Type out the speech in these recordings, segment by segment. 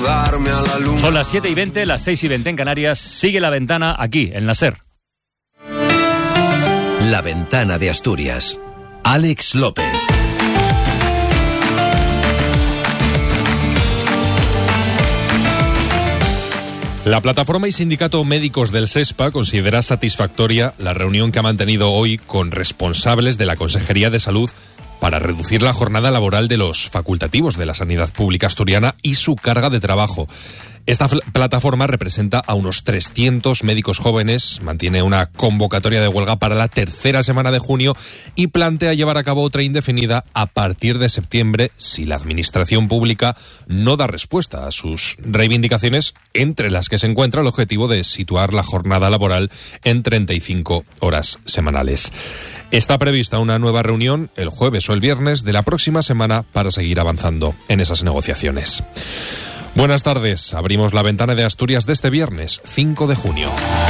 mudarme a la luna. Son las 7:20, las 6:20 en Canarias. Sigue La Ventana aquí, en la SER. La Ventana de Asturias. Alex López. La plataforma y sindicato médicos del SESPA considera satisfactoria la reunión que ha mantenido hoy con responsables de la Consejería de Salud para reducir la jornada laboral de los facultativos de la sanidad pública asturiana y su carga de trabajo. Esta plataforma representa a unos 300 médicos jóvenes, mantiene una convocatoria de huelga para la tercera semana de junio y plantea llevar a cabo otra indefinida a partir de septiembre si la administración pública no da respuesta a sus reivindicaciones, entre las que se encuentra el objetivo de situar la jornada laboral en 35 horas semanales. Está prevista una nueva reunión el jueves o el viernes de la próxima semana para seguir avanzando en esas negociaciones. Buenas tardes, abrimos la ventana de Asturias de este viernes, 5 de junio.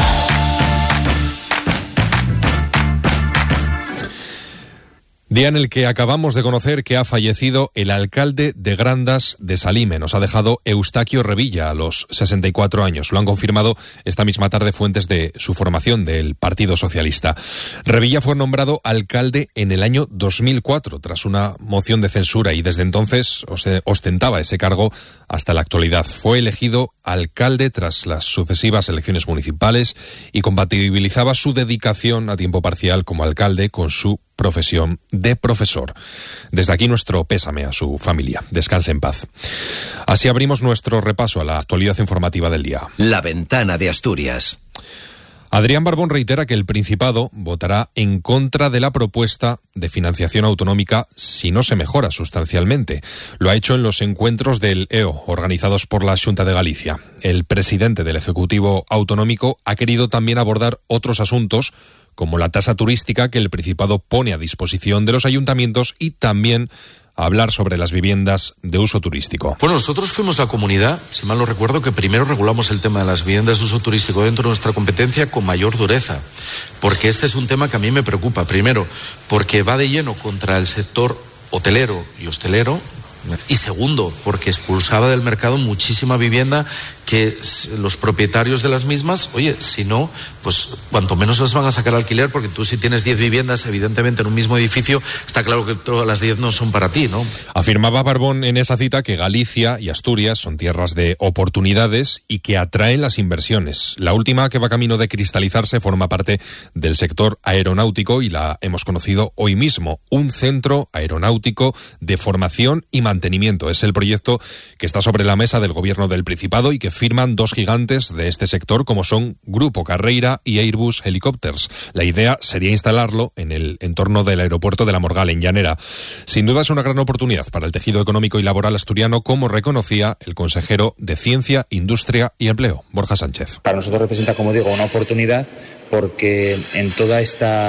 Día en el que acabamos de conocer que ha fallecido el alcalde de Grandas de Salime. Nos ha dejado Eustaquio Revilla a los 64 años. Lo han confirmado esta misma tarde fuentes de su formación del Partido Socialista. Revilla fue nombrado alcalde en el año 2004 tras una moción de censura y desde entonces ostentaba ese cargo hasta la actualidad. Fue elegido alcalde tras las sucesivas elecciones municipales y compatibilizaba su dedicación a tiempo parcial como alcalde con su profesión de profesor. Desde aquí nuestro pésame a su familia. Descanse en paz. Así abrimos nuestro repaso a la actualidad informativa del día. La Ventana de Asturias. Adrián Barbón reitera que el Principado votará en contra de la propuesta de financiación autonómica si no se mejora sustancialmente. Lo ha hecho en los encuentros del EO, organizados por la Xunta de Galicia. El presidente del Ejecutivo Autonómico ha querido también abordar otros asuntos, como la tasa turística que el Principado pone a disposición de los ayuntamientos y también hablar sobre las viviendas de uso turístico. Bueno, nosotros fuimos la comunidad, si mal no recuerdo, que primero regulamos el tema de las viviendas de uso turístico dentro de nuestra competencia con mayor dureza, porque este es un tema que a mí me preocupa. Primero, porque va de lleno contra el sector hotelero y hostelero, y segundo, porque expulsaba del mercado muchísima vivienda que los propietarios de las mismas, oye, si no, pues cuanto menos las van a sacar al alquiler, porque tú si tienes 10 viviendas, evidentemente en un mismo edificio, está claro que todas las 10 no son para ti, ¿no? Afirmaba Barbón en esa cita que Galicia y Asturias son tierras de oportunidades y que atraen las inversiones. La última, que va camino de cristalizarse, forma parte del sector aeronáutico y la hemos conocido hoy mismo. Un centro aeronáutico de formación y mantenimiento. Es el proyecto que está sobre la mesa del Gobierno del Principado y que firman dos gigantes de este sector como son Grupo Carreira y Airbus Helicopters. La idea sería instalarlo en el entorno del aeropuerto de La Morgal, en Llanera. Sin duda es una gran oportunidad para el tejido económico y laboral asturiano, como reconocía el consejero de Ciencia, Industria y Empleo, Borja Sánchez. Para nosotros representa, como digo, una oportunidad porque en toda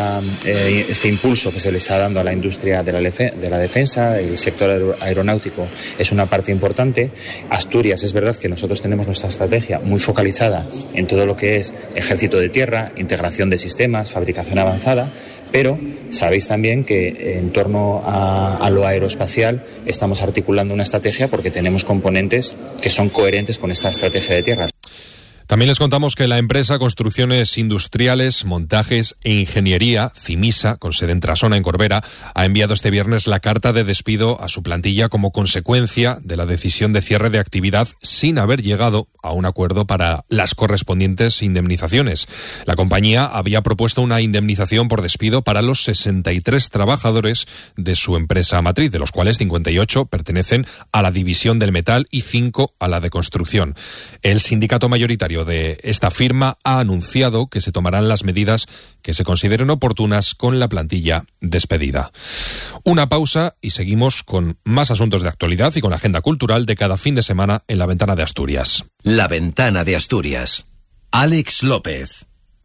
este impulso que se le está dando a la industria de la defensa, el sector aeronáutico es una parte importante. Asturias, es verdad que nosotros tenemos nuestra estrategia muy focalizada en todo lo que es ejército de tierra, integración de sistemas, fabricación avanzada, pero sabéis también que en torno a lo aeroespacial estamos articulando una estrategia porque tenemos componentes que son coherentes con esta estrategia de tierra. También les contamos que la empresa Construcciones Industriales, Montajes e Ingeniería, Cimisa, con sede en Trasona, en Corbera, ha enviado este viernes la carta de despido a su plantilla como consecuencia de la decisión de cierre de actividad sin haber llegado a un acuerdo para las correspondientes indemnizaciones. La compañía había propuesto una indemnización por despido para los 63 trabajadores de su empresa matriz, de los cuales 58 pertenecen a la división del metal y 5 a la de construcción. El sindicato mayoritario de esta firma ha anunciado que se tomarán las medidas que se consideren oportunas con la plantilla despedida. Una pausa y seguimos con más asuntos de actualidad y con la agenda cultural de cada fin de semana en La Ventana de Asturias. La Ventana de Asturias. Alex López.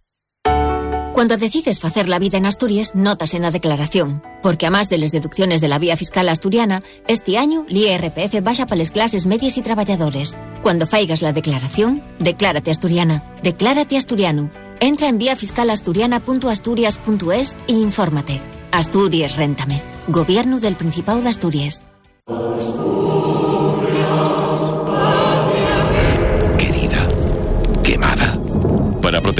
Cuando decides facer la vida en Asturias, notas en la declaración. Porque a más de las deducciones de la vía fiscal asturiana, este año l'IRPF baja para las clases medias y trabajadores. Cuando faigas la declaración, declárate asturiana. Declárate asturiano. Entra en viafiscalasturiana.asturias.es e infórmate. Asturias, réntame. Gobierno del Principado de Asturias.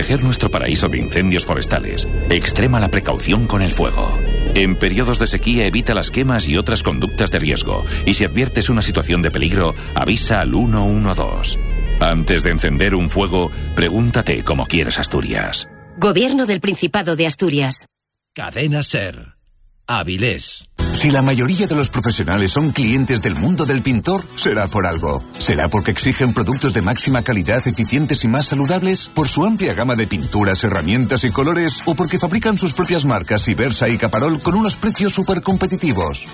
proteger nuestro paraíso de incendios forestales, extrema la precaución con el fuego. En periodos de sequía evita las quemas y otras conductas de riesgo. Y si adviertes una situación de peligro, avisa al 112. Antes de encender un fuego, pregúntate cómo quieres Asturias. Gobierno del Principado de Asturias. Cadena SER. Avilés. Si la mayoría de los profesionales son clientes del mundo del pintor, será por algo. ¿Será porque exigen productos de máxima calidad, eficientes y más saludables? ¿Por su amplia gama de pinturas, herramientas y colores? ¿O porque fabrican sus propias marcas Ibersa y Caparol con unos precios súper competitivos?